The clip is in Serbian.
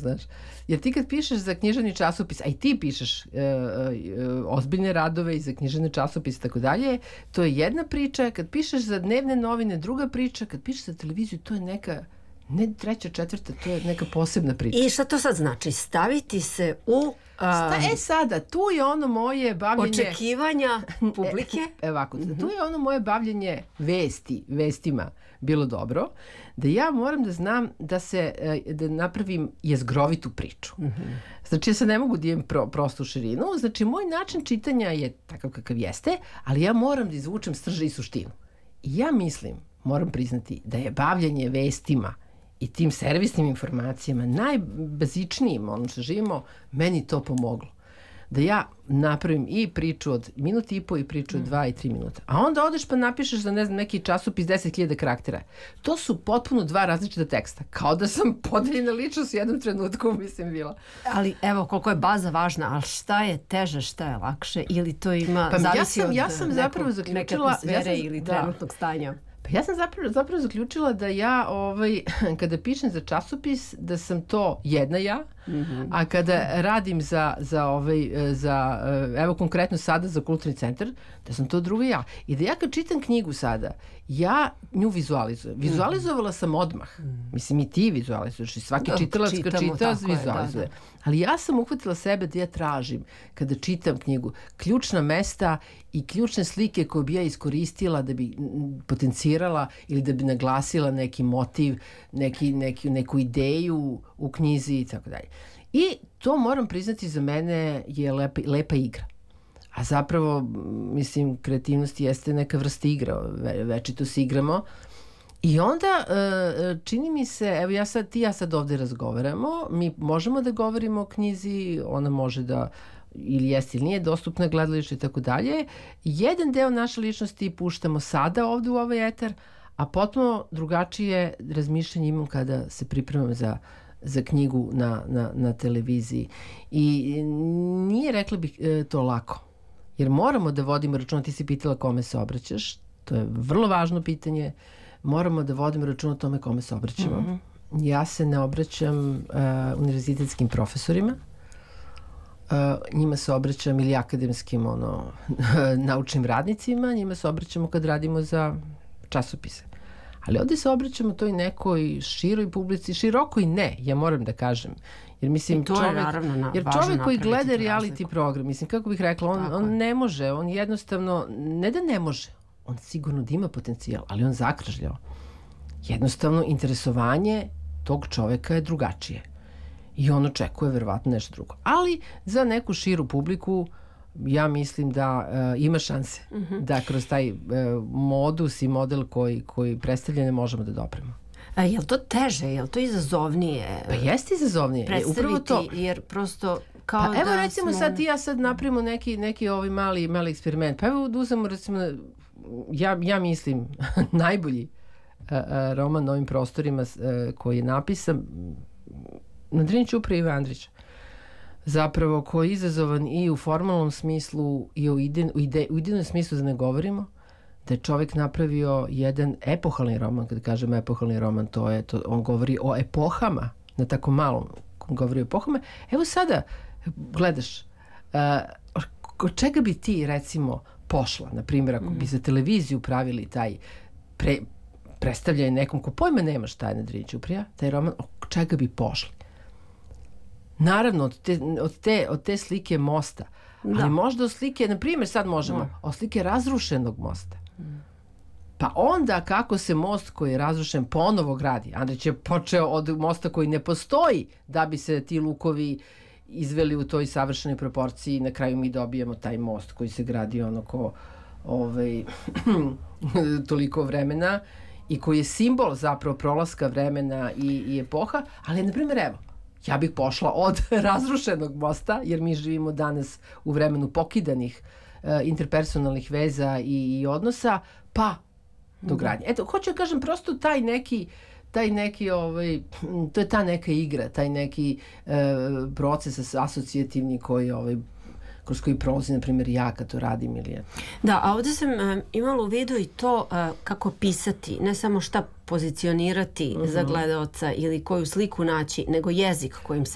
znaš. Jer ti kad pišeš za književni časopis, a i ti pišeš ozbiljne radove i za književni časopis i tako dalje, to je jedna priča. Kad pišeš za dnevne novine, druga priča. Kad pišeš za televiziju, to je neka, ne treća, četvrta, to je neka posebna priča. I šta to sad znači? Staviti se u... sada, tu je ono moje bavljenje... Očekivanja publike? Ovako, tu je ono moje bavljenje vestima bilo dobro, da ja moram da znam da napravim jezgrovitu priču. Znači, ja sad ne mogu da imam prostu širinu, znači, moj način čitanja je takav kakav jeste, ali ja moram da izvučem srž i suštinu. I ja mislim, moram priznati, da je bavljenje vestima i tim servisnim informacijama najbazičnijim, ono što živimo, meni to pomoglo. Da ja napravim i priču od minut i po i priču od 2 i 3 minuta. A onda odeš pa napišeš za, ne znam, neki časopis 10.000 karaktera. To su potpuno dva različita teksta. Kao da sam podeljena ličnost u jednom trenutku, mislim, bila. Ali evo, koliko je baza važna, ali šta je teže, šta je lakše? Ili to ima, zavisi od neke atmosfere ili trenutnog stanja? Pa ja sam zapravo zaključila da ja kada pišem za časopis da sam to jedna ja, a kada radim za evo konkretno sada za Kulturni centar, da sam to druga ja. I da ja kad čitam knjigu sada, ja nju vizualizujem. Vizualizovala sam odmah. Mislim, i ti vizualizuješ i svaki čitalac kad čita vizualizuje. Ali ja sam uhvatila sebe da ja tražim kada čitam knjigu ključna mesta i ključne slike koje bi ja iskoristila da bi potencirala ili da bi naglasila neki motiv, neku ideju u knjizi i tako dalje. I to, moram priznati, za mene je lepa igra. A zapravo, mislim, kreativnost jeste neka vrsta igra, večito se igramo. I onda čini mi se, evo ti ja sad ovde razgovaramo, mi možemo da govorimo o knjizi, ona može da ili jeste ili nije dostupna gledalištu i tako dalje. Jedan deo naše ličnosti puštamo sada ovde u ovaj etar, a potpuno drugačije razmišljanje imam kada se pripremam za knjigu na televiziji. I nije, rekla bih, to lako. Jer moramo da vodimo računa, ti si pitala kome se obraćaš, to je vrlo važno pitanje, moramo da vodimo računa o tome kome se obraćamo. Ja se ne obraćam univerzitetskim profesorima, njima se obraćam ili akademskim naučnim radnicima, njima se obraćamo kad radimo za časopise. Ali ovde se obraćamo toj nekoj široj publici, široko i ne, ja moram da kažem. Jer mislim, čovek koji gleda reality program, mislim, kako bih rekla, on ne može, on jednostavno, ne da ne može, on sigurno da ima potencijal, ali on zakržljao. Jednostavno, interesovanje tog čoveka je drugačije. I on očekuje verovatno nešto drugo. Ali za neku širu publiku ja mislim da ima šanse da kroz taj modus i model koji predstavljene možemo da dopremo. Je li to teže, je li to izazovnije? Pa jeste izazovnije. Predstaviti, jer prosto kao da smo... Evo recimo sad ti ja sad napravimo neki mali eksperiment. Pa evo da uzemo recimo, ja mislim, najbolji roman na ovim prostorima koji je napisan na Drini Ćuprije Ive Andrića. Zapravo koji je izazovan i u formalnom smislu i u idejnom smislu, da ne govorimo, da je čovjek napravio jedan epohalni roman. Kada kažem epohalni roman, on govori o epohama, na tako malom govori o epohama. Evo sada gledaš, od čega bi ti recimo pošla, na primjer, ako bi za televiziju pravili taj predstavljanje nekom ko pojma nema šta je na Drini Ćuprija, taj roman, od čega bi pošli? Naravno, od te slike mosta, ali možda od slike, na primjer sad možemo, od slike razrušenog mosta. Pa onda kako se most koji je razrušen ponovo gradi. Andrić je počeo od mosta koji ne postoji da bi se ti lukovi izveli u toj savršenoj proporciji i na kraju mi dobijemo taj most koji se gradi toliko vremena i koji je simbol zapravo prolaska vremena i epoha, ali na primjer evo, ja bih pošla od razrušenog mosta, jer mi živimo danas u vremenu pokidanih interpersonalnih veza i odnosa, pa do gradnje. Eto, hoću da kažem, prosto taj neki, to je ta neka igra, taj neki proces asocijativni koji kroz koji prolazi, na primjer, ja kad to radim ili je. Da, a ovde sam imala u vidu i to kako pisati, ne samo šta pozicionirati za gledaoca ili koju sliku naći, nego jezik kojim se